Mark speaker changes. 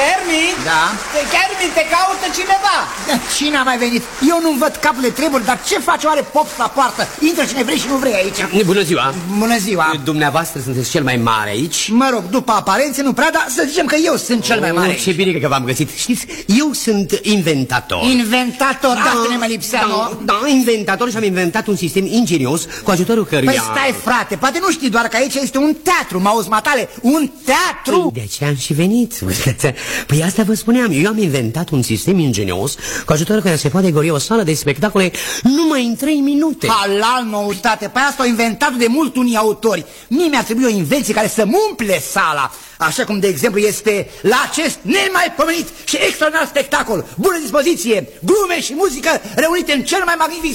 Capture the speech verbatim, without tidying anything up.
Speaker 1: Kermit?
Speaker 2: Da?
Speaker 1: Kermit, te caută cineva.
Speaker 2: Cine a mai venit? Eu nu văd capul de treburi, dar ce face oare pop la poartă? Intră cine vrei și nu vrei aici.
Speaker 3: Bună ziua.
Speaker 2: Bună ziua.
Speaker 3: Dumneavoastră sunteți cel mai mare aici?
Speaker 2: Mă rog, după aparențe nu prea, dar să zicem că eu sunt cel mai mare
Speaker 3: oh, ce bine că v-am găsit. Știți, eu sunt inventator.
Speaker 2: Inventator, da, da ne mai lipsea,
Speaker 3: da, da, inventator și am inventat un sistem ingenios cu ajutorul căruia...
Speaker 2: Păi stai, frate, poate nu știi doar că aici este un teatru, m-auzi matale, un teatru.
Speaker 3: De aceea am și venit. Păi asta vă spuneam, eu am inventat un sistem ingenios cu ajutorul căruia se poate gori o sală de spectacole numai în trei minute.
Speaker 2: Halal noutate, păi asta au inventat de mult unii autori. Mie mi-ar trebui o invenție care să-mi umple sala. Așa cum, de exemplu, este la acest nemaipomenit și extraordinar spectacol. Bună dispoziție, glume și muzică reunite în cel mai magnific